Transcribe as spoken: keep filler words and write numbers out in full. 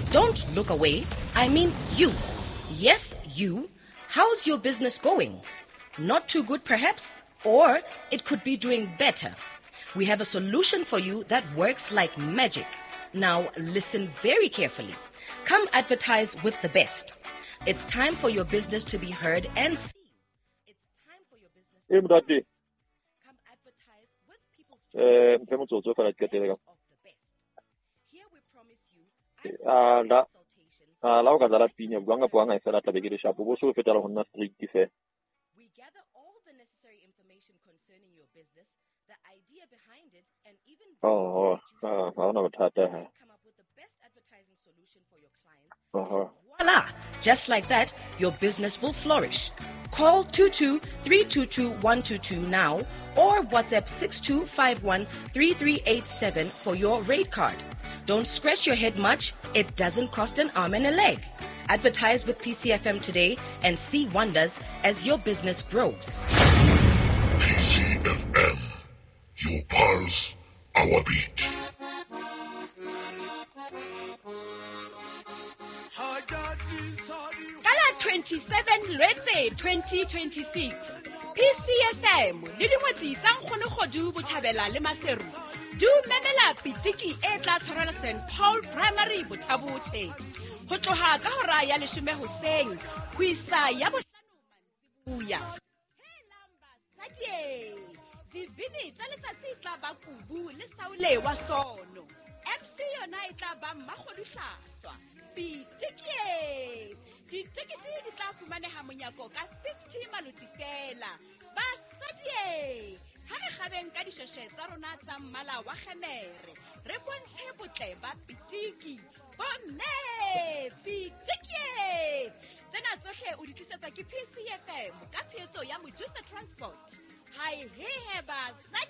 Don't look away. I mean you. Yes, you. How's your business going? Not too good, perhaps? Or it could be doing better. We have a solution for you that works like magic. Now, listen very carefully. Come advertise with the best. It's time for your business to be heard and seen. It's time for your business to Eh, Mdati. come advertise with people's Eh, choice mpe motsotso fela ke tele ka. of the best. Here we promise you Ah, la consultations. ah la o ka dala pinya buanga buanga e fela tlabe ke le shapo bo so fetela go nna street fe. We gather all the necessary information concerning your business, the idea behind it, and even Oh, ah, ha ona bothata ha. come up with the best advertising solution for your clients. Oh. Voila! Just like that, your business will flourish. Call two two three two two one two two now or WhatsApp six two five one three three eight seven for your rate card. Don't scratch your head much. It doesn't cost an arm and a leg. Advertise with P C F M today and see wonders as your business grows. P C F M, your pulse, our beat. Kala twenty-seven Lwetse twenty twenty-six P C F M le dingwetsi tsa nkgone godu botjhabela le maseru du memela pitiki e tla tshwarela Saint Paul Primary Botabothe ho tloha ka hora ya leshome hoseng ho isa ya bohlano mantsibuya he lamba sadie dibini tsa letsatsi tla ba kubu le saule wa sono M C yona e tla ba mmakgodihlaswa pitiki ditikiti di tla fumaneha monyako ka fifty maluti fela basadie ha re gabeng ka dishweshwe tsa rona tsa mmala wa kgemere re bontshe botle ba pitiki bomme pitiki tsena tsohle o di tlisetsa ke P C F M ka tshehetso ya Mojusa Transport hai he he basadi